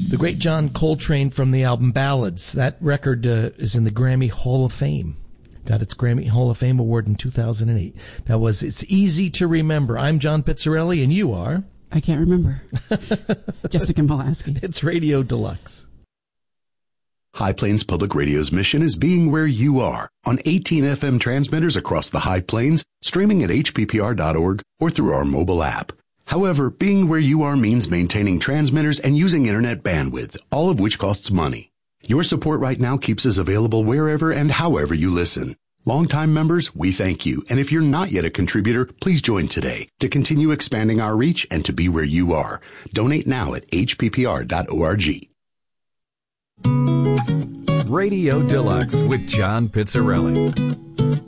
The great John Coltrane from the album Ballads. That record is in the Grammy Hall of Fame. Got its Grammy Hall of Fame award in 2008. That was It's Easy to Remember. I'm John Pizzarelli, and you are? I can't remember. Jessica Molaski. It's Radio Deluxe. High Plains Public Radio's mission is being where you are on 18 FM transmitters across the High Plains, streaming at hppr.org or through our mobile app. However, being where you are means maintaining transmitters and using internet bandwidth, all of which costs money. Your support right now keeps us available wherever and however you listen. Longtime members, we thank you. And if you're not yet a contributor, please join today to continue expanding our reach and to be where you are. Donate now at hppr.org. Radio Deluxe with John Pizzarelli.